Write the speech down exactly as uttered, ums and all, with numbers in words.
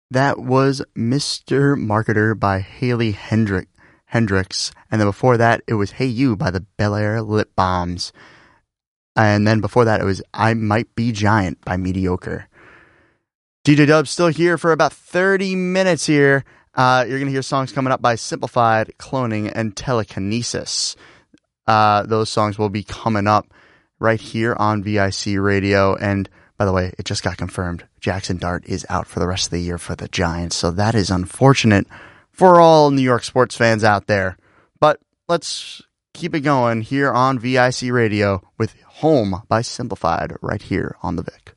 That was Mister Marketer by Haley Hendrick, Hendricks. And then before that, it was Hey You by the Bel Air Lip Bombs. And then before that, it was I Might Be Giant by Mediocre. D J Dub's still here for about thirty minutes here. Uh, you're going to hear songs coming up by Simplified, Cloning, and Telekinesis. Uh, those songs will be coming up right here on V I C Radio. And by the way, it just got confirmed. Jackson Dart is out for the rest of the year for the Giants. So that is unfortunate for all New York sports fans out there. But let's keep it going here on V I C Radio with Home by Simplified right here on the Vic.